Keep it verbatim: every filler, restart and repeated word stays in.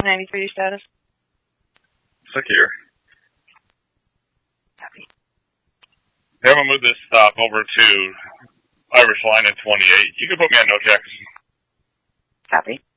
ninety-three status. Secure. Copy. Hey, I'm going to move this stop over to Irish Line at twenty-eight. You can put me on no checks. Copy.